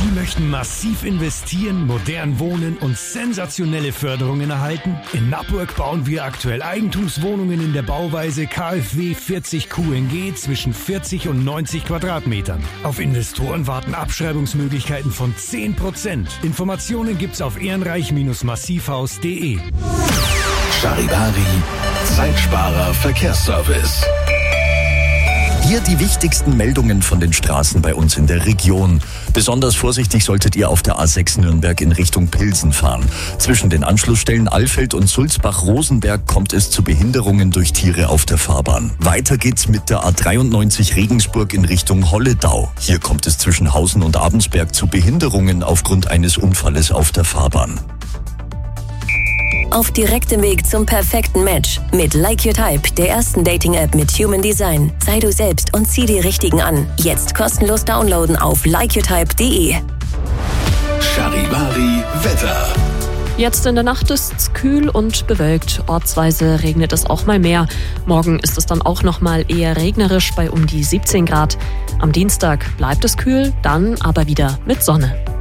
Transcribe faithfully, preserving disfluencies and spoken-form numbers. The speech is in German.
Sie möchten massiv investieren, modern wohnen und sensationelle Förderungen erhalten? In Nappburg bauen wir aktuell Eigentumswohnungen in der Bauweise K f W vierzig Q N G zwischen vierzig und neunzig Quadratmetern. Auf Investoren warten Abschreibungsmöglichkeiten von zehn Prozent. Informationen gibt's auf ehrenreich massivhaus punkt de. Charivari, Zeitsparer Verkehrsservice. Hier die wichtigsten Meldungen von den Straßen bei uns in der Region. Besonders vorsichtig solltet ihr auf der A sechs Nürnberg in Richtung Pilsen fahren. Zwischen den Anschlussstellen Alfeld und Sulzbach-Rosenberg kommt es zu Behinderungen durch Tiere auf der Fahrbahn. Weiter geht's mit der A dreiundneunzig Regensburg in Richtung Holledau. Hier kommt es zwischen Hausen und Abensberg zu Behinderungen aufgrund eines Unfalles auf der Fahrbahn. Auf direktem Weg zum perfekten Match mit Like Your Type, der ersten Dating-App mit Human Design. Sei du selbst und zieh die Richtigen an. Jetzt kostenlos downloaden auf like your type punkt de. Charivari Wetter. Jetzt in der Nacht ist es kühl und bewölkt. Ortsweise regnet es auch mal mehr. Morgen ist es dann auch noch mal eher regnerisch bei um die siebzehn Grad. Am Dienstag bleibt es kühl, dann aber wieder mit Sonne.